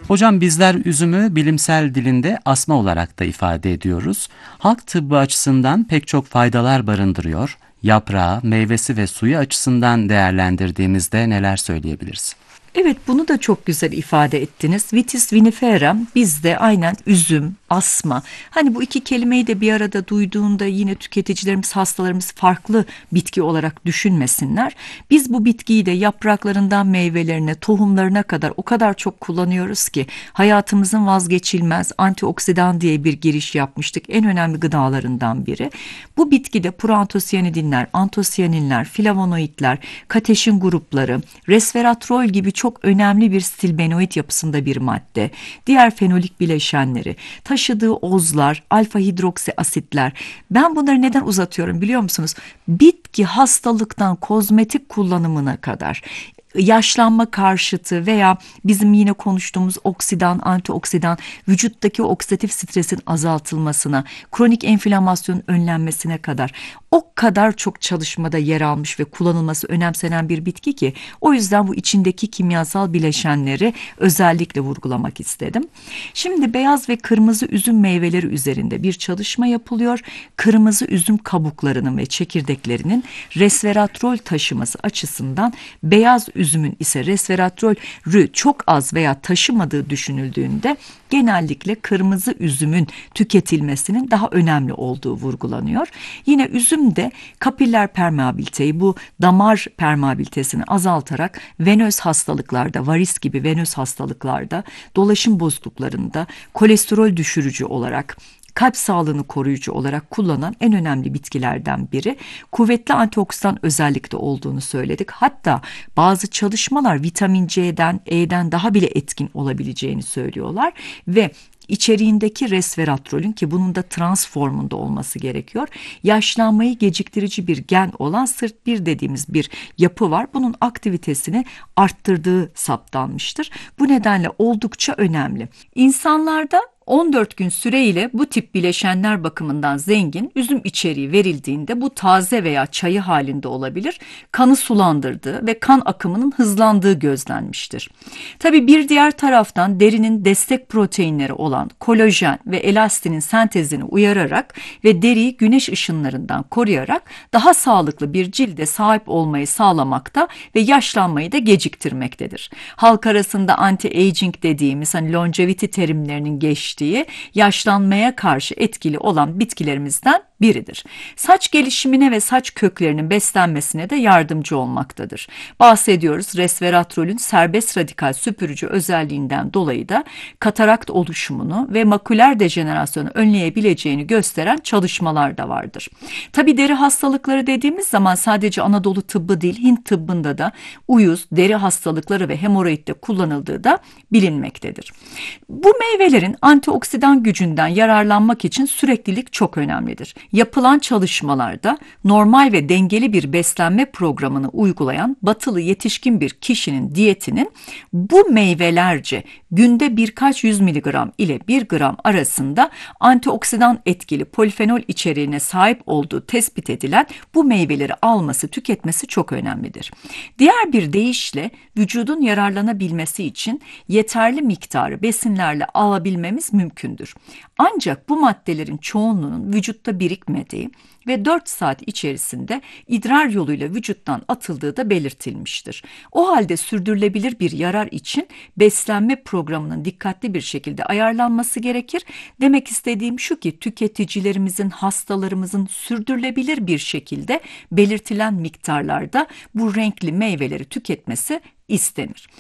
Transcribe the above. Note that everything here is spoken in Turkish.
Hocam bizler üzümü bilimsel dilinde asma olarak da ifade ediyoruz. Halk tıbbı açısından pek çok faydalar barındırıyor. Yaprağı, meyvesi ve suyu açısından değerlendirdiğimizde neler söyleyebiliriz? Evet, bunu da çok güzel ifade ettiniz. Vitis vinifera bizde aynen üzüm, asma. Hani bu iki kelimeyi de bir arada duyduğunda yine tüketicilerimiz, hastalarımız farklı bitki olarak düşünmesinler. Biz bu bitkiyi de yapraklarından meyvelerine, tohumlarına kadar o kadar çok kullanıyoruz ki hayatımızın vazgeçilmez antioksidan diye bir giriş yapmıştık. En önemli gıdalarından biri. Bu bitkide proantosiyanidinler, antosiyaninler, flavonoidler, kateşin grupları, resveratrol gibi çok önemli bir stilbenoid yapısında bir madde, diğer fenolik bileşenleri, taşıdığı ozlar, alfa hidroksi asitler. Ben bunları neden uzatıyorum biliyor musunuz? Bitki hastalıktan kozmetik kullanımına kadar, yaşlanma karşıtı veya bizim yine konuştuğumuz oksidan, antioksidan, vücuttaki oksidatif stresin azaltılmasına, kronik enflamasyonun önlenmesine kadar o kadar çok çalışmada yer almış ve kullanılması önemsenen bir bitki ki o yüzden bu içindeki kimyasal bileşenleri özellikle vurgulamak istedim. Şimdi beyaz ve kırmızı üzüm meyveleri üzerinde bir çalışma yapılıyor. Kırmızı üzüm kabuklarının ve çekirdeklerinin resveratrol taşıması açısından beyaz üzümün ise resveratrolü çok az veya taşımadığı düşünüldüğünde genellikle kırmızı üzümün tüketilmesinin daha önemli olduğu vurgulanıyor. Yine üzüm de kapiller permeabiliteyi, bu damar permeabilitesini azaltarak venöz hastalıklarda, varis gibi venöz hastalıklarda, dolaşım bozukluklarında kolesterol düşürücü olarak, kalp sağlığını koruyucu olarak kullanılan en önemli bitkilerden biri. Kuvvetli antioksidan özellikte olduğunu söyledik. Hatta bazı çalışmalar vitamin C'den, E'den daha bile etkin olabileceğini söylüyorlar ve İçeriğindeki resveratrolün, ki bunun da trans formunda olması gerekiyor, yaşlanmayı geciktirici bir gen olan SIRT1 dediğimiz bir yapı var. Bunun aktivitesini arttırdığı saptanmıştır. Bu nedenle oldukça önemli. İnsanlarda 14 gün süreyle bu tip bileşenler bakımından zengin üzüm içeriği verildiğinde bu taze veya çayı halinde olabilir, kanı sulandırdığı ve kan akımının hızlandığı gözlenmiştir. Tabii bir diğer taraftan derinin destek proteinleri olan kolajen ve elastinin sentezini uyararak ve deriyi güneş ışınlarından koruyarak daha sağlıklı bir cilde sahip olmayı sağlamakta ve yaşlanmayı da geciktirmektedir. Halk arasında anti-aging dediğimiz hani longevity terimlerinin geçtiği, yaşlanmaya karşı etkili olan bitkilerimizden biridir. Saç gelişimine ve saç köklerinin beslenmesine de yardımcı olmaktadır. Bahsediyoruz, resveratrolün serbest radikal süpürücü özelliğinden dolayı da katarakt oluşumunu ve maküler dejenerasyonu önleyebileceğini gösteren çalışmalar da vardır. Tabii deri hastalıkları dediğimiz zaman sadece Anadolu tıbbı değil, Hint tıbbında da uyuz, deri hastalıkları ve hemoroidde kullanıldığı da bilinmektedir. Bu meyvelerin antioksidan gücünden yararlanmak için süreklilik çok önemlidir. Yapılan çalışmalarda normal ve dengeli bir beslenme programını uygulayan batılı yetişkin bir kişinin diyetinin bu meyvelerce günde birkaç 100 miligram ile 1 gram arasında antioksidan etkili polifenol içeriğine sahip olduğu tespit edilen bu meyveleri alması, tüketmesi çok önemlidir. Diğer bir deyişle vücudun yararlanabilmesi için yeterli miktarı besinlerle alabilmemiz mümkündür. Ancak bu maddelerin çoğunluğunun vücutta birikmediği ve 4 saat içerisinde idrar yoluyla vücuttan atıldığı da belirtilmiştir. O halde sürdürülebilir bir yarar için beslenme programının dikkatli bir şekilde ayarlanması gerekir. Demek istediğim şu ki tüketicilerimizin, hastalarımızın sürdürülebilir bir şekilde belirtilen miktarlarda bu renkli meyveleri tüketmesi istenir.